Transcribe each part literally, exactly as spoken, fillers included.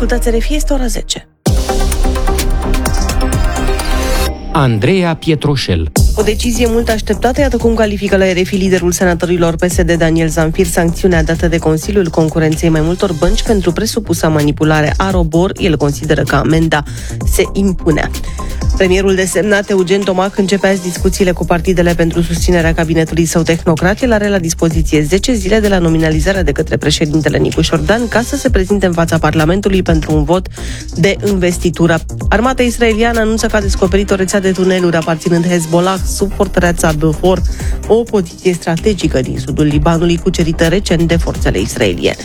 Ascultați R F I, este ora zece. Andreea Pietroșel. O decizie mult așteptată, iată cum califică la R F I liderul senatorilor P S D Daniel Zamfir sancțiunea dată de Consiliul Concurenței mai multor bănci pentru presupusa manipulare a ROBOR. El consideră că amenda se impunea. Premierul desemnat Eugen Tomac începe azi discuțiile cu partidele pentru susținerea cabinetului său tehnocrat. El are la dispoziție zece zile de la nominalizarea de către președintele Nicu Șordan ca să se prezinte în fața Parlamentului pentru un vot de investitură. Armata israeliană anunță că a descoperit o rețea de tuneluri aparținând Hezbollah sub fortăreața Beaufort, o poziție strategică din sudul Libanului cucerită recent de forțele israeliene.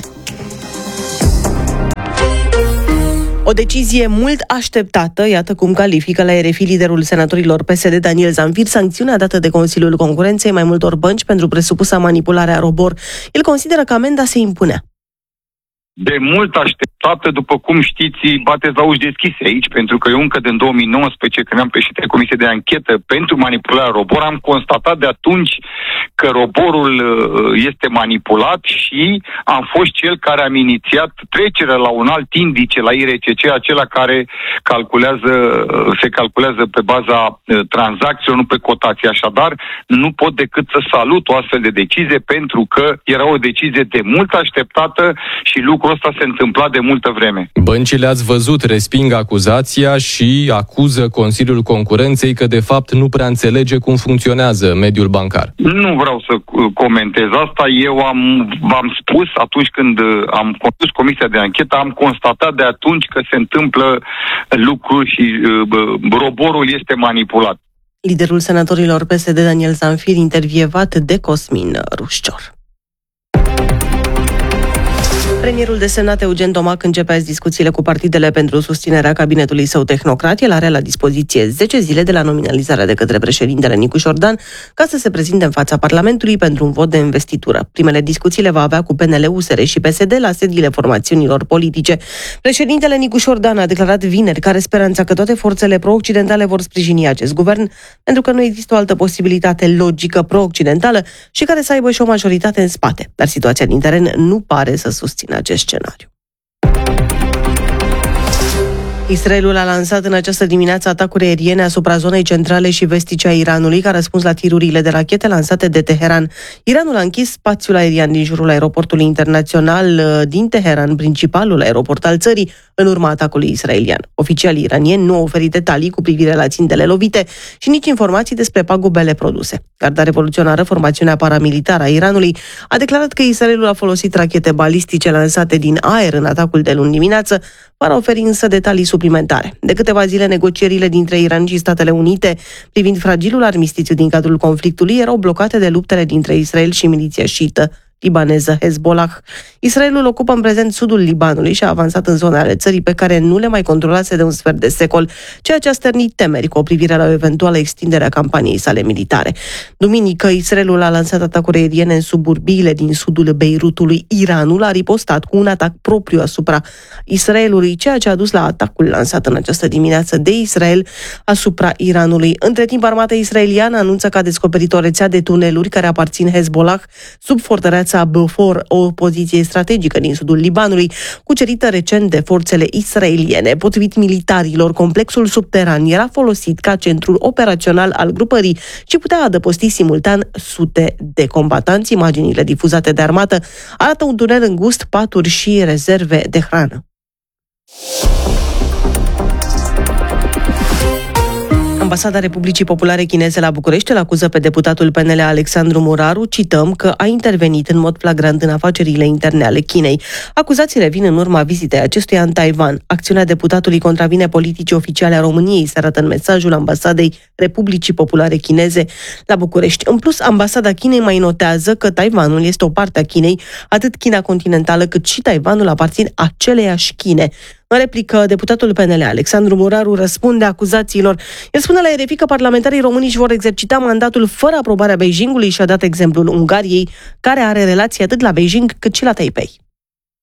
O decizie mult așteptată, iată cum califică la R F I liderul senatorilor P S D Daniel Zamfir sancțiunea dată de Consiliul Concurenței mai multor bănci pentru presupusa manipulare a ROBOR. El consideră că amenda se impunea. De mult așteptată, după cum știți, bateți la uși deschise aici, pentru că eu încă din două mii nouăsprezece, când am președinte Comisie de Anchetă pentru manipularea ROBOR, am constatat de atunci că ROBOR-ul este manipulat și am fost cel care am inițiat trecerea la un alt indice, la I R C C, acela care calculează, se calculează pe baza tranzacțiilor, nu pe cotații. Așadar, nu pot decât să salut o astfel de decizie, pentru că era o decizie de mult așteptată și lucrul ăsta se întâmpla de multă vreme. Băncile, ați văzut, resping acuzația și acuză Consiliul Concurenței că de fapt nu prea înțelege cum funcționează mediul bancar. Nu vreau să comentez asta. Eu am, v-am spus atunci când am condus Comisia de Anchetă, am constatat de atunci că se întâmplă lucruri și uh, roborul este manipulat. Liderul senatorilor P S D Daniel Zamfir, intervievat de Cosmin Rușcior. Premierul desemnat Eugen Tomac începe azi discuțiile cu partidele pentru susținerea cabinetului său tehnocrat. El are la dispoziție zece zile de la nominalizarea de către președintele Nicu Șordan ca să se prezinte în fața Parlamentului pentru un vot de investitură. Primele discuții le va avea cu P N L, U S R și P S D la sediile formațiunilor politice. Președintele Nicu Șordan a declarat vineri că are speranța că toate forțele pro-occidentale vor sprijini acest guvern, pentru că nu există o altă posibilitate logică pro-occidentală și care să aibă și o majoritate în spate. Dar situația din teren nu pare să susțină acest scenariu. Israelul a lansat în această dimineață atacuri aeriene asupra zonei centrale și vestice a Iranului, ca răspuns la tirurile de rachete lansate de Teheran. Iranul a închis spațiul aerian din jurul aeroportului internațional din Teheran, principalul aeroport al țării, în urma atacului israelian. Oficialii iranieni nu au oferit detalii cu privire la țintele lovite și nici informații despre pagubele produse. Garda revoluționară, formațiunea paramilitară a Iranului, a declarat că Israelul a folosit rachete balistice lansate din aer în atacul de luni dimineață, fără a oferi însă detalii suplimentare. De câteva zile, negocierile dintre Iran și Statele Unite privind fragilul armistițiu din cadrul conflictului erau blocate de luptele dintre Israel și miliția șiită libaneză Hezbollah. Israelul ocupă în prezent sudul Libanului și a avansat în zone ale țării pe care nu le mai controlase de un sfert de secol, ceea ce a stârnit temeri cu privire la o eventuală extindere a campaniei sale militare. Duminică, Israelul a lansat atacuri aeriene în suburbiile din sudul Beirutului. Iranul a ripostat cu un atac propriu asupra Israelului, ceea ce a dus la atacul lansat în această dimineață de Israel asupra Iranului. Între timp, armata israeliană anunță că a descoperit o rețea de tuneluri care aparțin Hezbollah sub fortăreața Beaufort, o poziție strategică din sudul Libanului, cucerită recent de forțele israeliene. Potrivit militarilor, complexul subteran era folosit ca centrul operațional al grupării și putea adăposti simultan sute de combatanți. Imaginile difuzate de armată arată un tunel îngust, paturi și rezerve de hrană. Ambasada Republicii Populare Chineze la București îl acuză pe deputatul P N L Alexandru Muraru, cităm, că a intervenit în mod flagrant în afacerile interne ale Chinei. Acuzațiile vin în urma vizitei acestuia în Taiwan. Acțiunea deputatului contravine politicii oficiale a României, se arată în mesajul Ambasadei Republicii Populare Chineze la București. În plus, Ambasada Chinei mai notează că Taiwanul este o parte a Chinei, atât China continentală cât și Taiwanul aparțin aceleiași Chine. În replică, deputatul P N L Alexandru Muraru răspunde acuzațiilor. El spune la R F I că parlamentarii români își vor exercita mandatul fără aprobarea Beijingului și a dat exemplul Ungariei, care are relații atât la Beijing cât și la Taipei.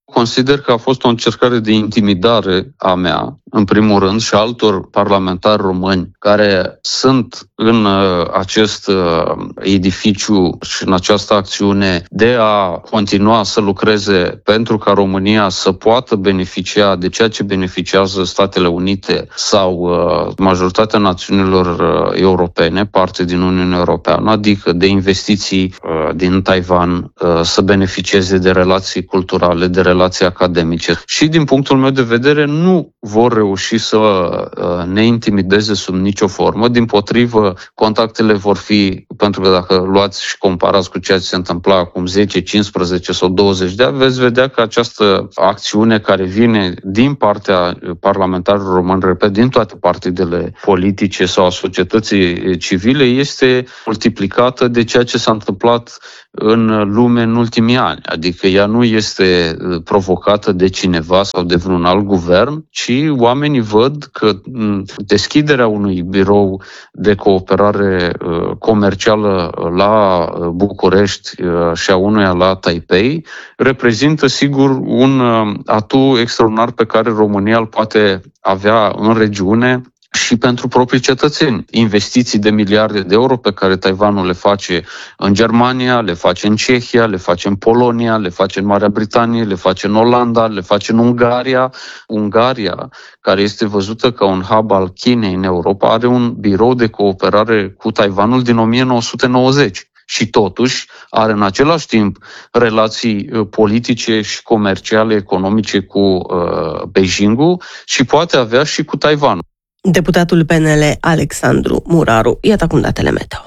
Consider că a fost o încercare de intimidare a mea, în primul rând, și altor parlamentari români care sunt în acest edificiu și în această acțiune de a continua să lucreze pentru ca România să poată beneficia de ceea ce beneficiază Statele Unite sau majoritatea națiunilor europene, parte din Uniunea Europeană, adică de investiții din Taiwan, să beneficieze de relații culturale, de relații academice. Și din punctul meu de vedere nu vor reuși să ne intimideze sub nicio formă. Dimpotrivă, contactele vor fi, pentru că dacă luați și comparați cu ceea ce se întâmpla acum zece, cincisprezece sau douăzeci de ani, veți vedea că această acțiune care vine din partea parlamentarilor români, repet, din toate partidele politice sau a societății civile, este multiplicată de ceea ce s-a întâmplat în lume în ultimii ani. Adică ea nu este provocată de cineva sau de vreun alt guvern, ci oamenii văd că deschiderea unui birou de cooperare comercială la București și a unuia la Taipei reprezintă sigur un atu extraordinar pe care România îl poate avea în regiune și pentru proprii cetățeni. Investiții de miliarde de euro pe care Taiwanul le face în Germania, le face în Cehia, le face în Polonia, le face în Marea Britanie, le face în Olanda, le face în Ungaria. Ungaria, care este văzută ca un hub al Chinei în Europa, are un birou de cooperare cu Taiwanul din o mie nouă sute nouăzeci. Și totuși are în același timp relații politice și comerciale, economice cu uh, Beijingul și poate avea și cu Taiwanul. Deputatul P N L Alexandru Muraru. Iată acum datele meteo.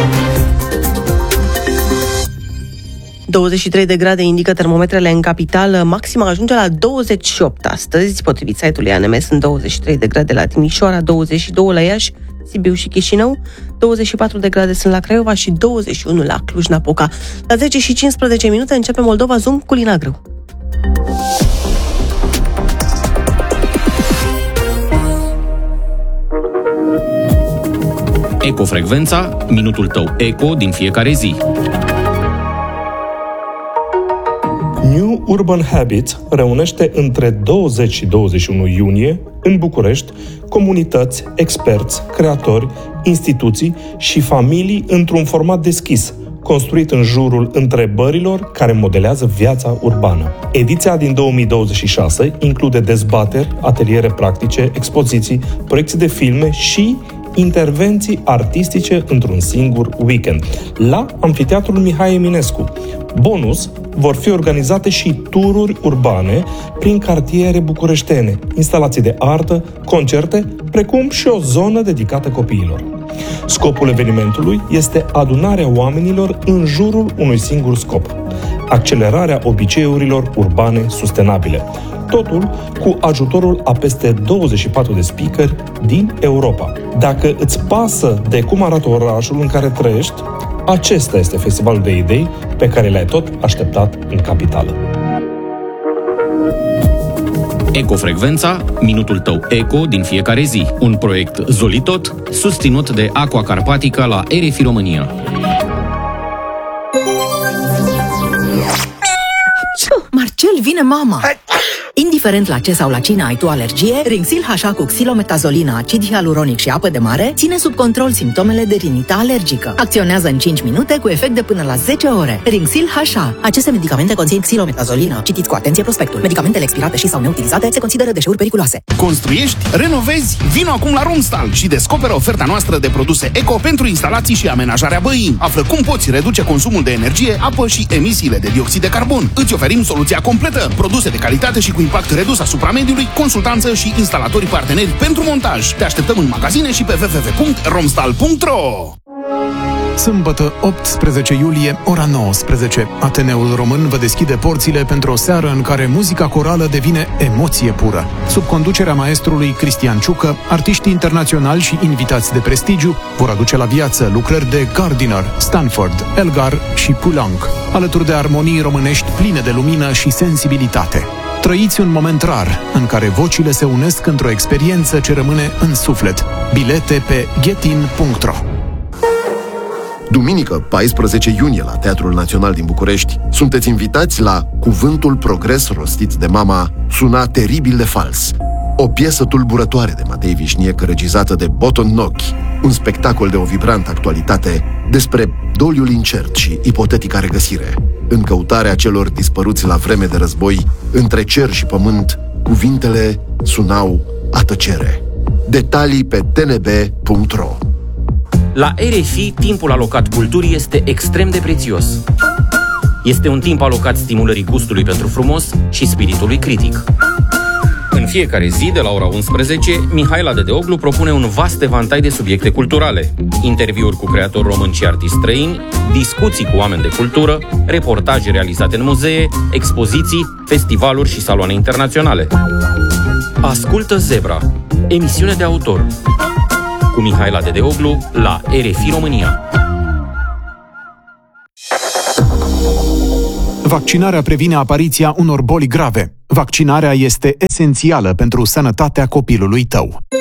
douăzeci și trei de grade indică termometrele în capitală, maxima ajunge la douăzeci și opt astăzi, potrivit site-ului A N M, sunt douăzeci și trei de grade la Timișoara, douăzeci și doi la Iași, Sibiu și Chișinău, douăzeci și patru de grade sunt la Craiova și douăzeci și unu la Cluj-Napoca. La zece și cincisprezece minute începe Moldova Zoom cu Lina Grâu. Ecofrecvența, minutul tău eco din fiecare zi. New Urban Habits reunește între douăzeci și douăzeci și unu iunie în București comunități, experți, creatori, instituții și familii într-un format deschis, construit în jurul întrebărilor care modelează viața urbană. Ediția din două mii douăzeci și șase include dezbateri, ateliere practice, expoziții, proiecții de filme și intervenții artistice într-un singur weekend, la Amfiteatrul Mihai Eminescu. Bonus, vor fi organizate și tururi urbane prin cartiere bucureștene, instalații de artă, concerte, precum și o zonă dedicată copiilor. Scopul evenimentului este adunarea oamenilor în jurul unui singur scop: accelerarea obiceiurilor urbane sustenabile. Totul cu ajutorul a peste douăzeci și patru de speakeri din Europa. Dacă îți pasă de cum arată orașul în care trăiești, acesta este festivalul de idei pe care le-ai tot așteptat în capitală. Ecofrecvența, minutul tău eco din fiecare zi. Un proiect Zolitot, susținut de Aqua Carpatica la R F I România. Marcel, vine mama! Indiferent la ce sau la cine ai tu alergie, Rinxil H A cu xilometazolină, acid hialuronic și apă de mare ține sub control simptomele de rinită alergică. Acționează în cinci minute cu efect de până la zece ore. Rinxil H A. Aceste medicamente conțin xilometazolină. Citiți cu atenție prospectul. Medicamentele expirate și sau neutilizate se consideră deșeuri periculoase. Construiești? Renovezi? Vino acum la Romstal și descoperă oferta noastră de produse eco pentru instalații și amenajarea băii. Află cum poți reduce consumul de energie, apă și emisiile de dioxid de carbon. Îți oferim soluția completă. Produse de calitate și cu impact redus asupra mediului, consultanță și instalatori parteneri pentru montaj. Te așteptăm în magazine și pe w w w punct romstal punct r o. Sâmbătă, optsprezece iulie, ora nouăsprezece. Ateneul Român vă deschide porțile pentru o seară în care muzica corală devine emoție pură. Sub conducerea maestrului Cristian Ciucă, artiștii internaționali și invitați de prestigiu vor aduce la viață lucrări de Gardiner, Stanford, Elgar și Poulenc, alături de armonii românești pline de lumină și sensibilitate. Trăiți un moment rar în care vocile se unesc într-o experiență ce rămâne în suflet. Bilete pe getin punct ro. Duminică, paisprezece iunie, la Teatrul Național din București, sunteți invitați la Cuvântul Progres rostit de mama suna teribil de fals. O piesă tulburătoare de Matei Vișniecă, regizată de Boton Nochi, un spectacol de o vibrantă actualitate despre doliul incert și ipotetica regăsire. În căutarea celor dispăruți la vreme de război, între cer și pământ, cuvintele sunau a tăcere. Detalii pe t n b punct r o. La R F I, timpul alocat culturii este extrem de prețios. Este un timp alocat stimulării gustului pentru frumos și spiritului critic. În fiecare zi, de la ora unsprezece, Mihaela Dedeoglu propune un vast evantai de subiecte culturale. Interviuri cu creatori români și artiști străini, discuții cu oameni de cultură, reportaje realizate în muzee, expoziții, festivaluri și saloane internaționale. Ascultă Zebra, emisiune de autor, cu Mihaela Dedeoglu la R F I România. Vaccinarea previne apariția unor boli grave. Vaccinarea este esențială pentru sănătatea copilului tău.